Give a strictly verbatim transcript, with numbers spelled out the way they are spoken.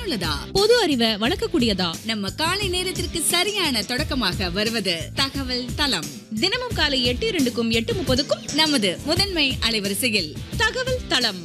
பயனுள்ளதா, பொது அறிவை வளர்க்கக்கூடியதா, நம்ம காலை நேரத்திற்கு சரியான தொடக்கமாக வருவது தகவல் தளம். தினமும் காலை எட்டு இரண்டுக்கும் எட்டு முப்பதுக்கும் நமது முதன்மை அலைவரிசையில் தகவல் தளம்.